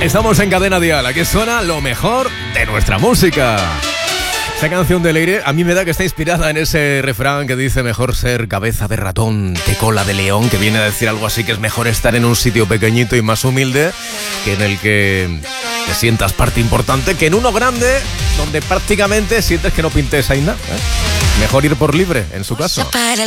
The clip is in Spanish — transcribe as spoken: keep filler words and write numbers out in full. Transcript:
Estamos en Cadena Dial, aquí suena lo mejor de nuestra música. Esta canción de Leire a mí me da que está inspirada en ese refrán que dice mejor ser cabeza de ratón que cola de león, que viene a decir algo así, que es mejor estar en un sitio pequeñito y más humilde que en el que te sientas parte importante, que en uno grande donde prácticamente sientes que no pintes ahí nada, ¿eh? Mejor ir por libre, en su caso.